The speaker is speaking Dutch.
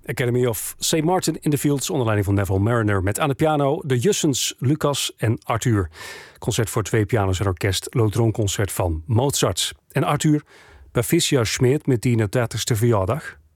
Academy of St. Martin in the Fields onder leiding van Neville Mariner met aan de piano de Jussens, Lucas en Arthur. Concert voor 2 piano's en orkest, Lodronconcert van Mozart. En Arthur, Patricia Schmidt met die 30ste verjaardag.